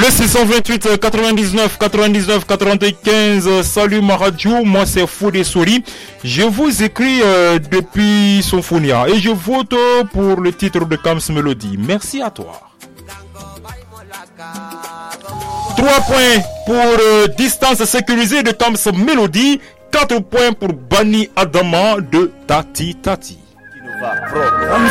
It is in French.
Le 628 99 99 95. Salut ma radio, moi c'est Fodé Sori. Je vous écris depuis Sonfonia et je vote pour le titre de Kams Melody. Merci à toi. 3 points pour distance sécurisée de Kams Melody. 4 points pour Bani Adama de Tati Tati. Kams